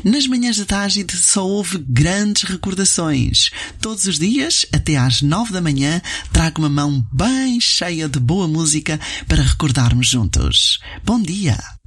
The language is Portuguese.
Nas manhãs da tarde só houve grandes recordações. Todos os dias, até às 9 da manhã, trago uma mão bem cheia de boa música para recordarmos juntos. Bom dia!